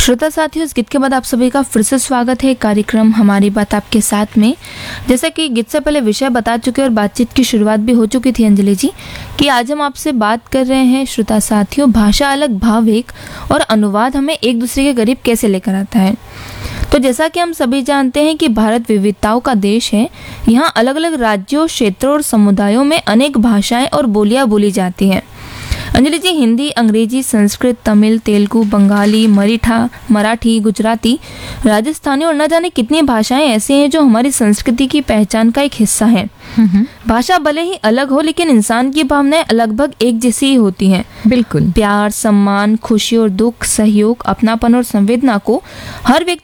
श्रोता साथियों, इस गीत के बाद आप सभी का फिर से स्वागत है कार्यक्रम हमारी बात आपके साथ में। जैसा कि गीत से पहले विषय बता चुके और बातचीत की शुरुआत भी हो चुकी थी अंजलि जी, कि आज हम आपसे बात कर रहे हैं श्रोता साथियों, भाषा अलग भाव एक और अनुवाद हमें एक दूसरे के करीब कैसे लेकर आता है। तो जैसा कि हम सभी जानते हैं कि भारत विविधताओं का देश है। यहाँ अलग अलग राज्यों, क्षेत्रों और समुदायों में अनेक भाषाएं और बोलियां बोली जाती हैं। अंजलि जी, हिंदी, अंग्रेजी, संस्कृत, तमिल, तेलुगु, बंगाली, मराठी, गुजराती, राजस्थानी और न जाने कितनी भाषाएं ऐसी हैं जो हमारी संस्कृति की पहचान का एक हिस्सा हैं। भाषा भले ही अलग हो, लेकिन इंसान की भावनाएं लगभग एक जैसी ही होती हैं। बिल्कुल। प्यार, सम्मान, खुशी और दुख, सहयोग, अपनापन और संवेदना को हर व्यक्ति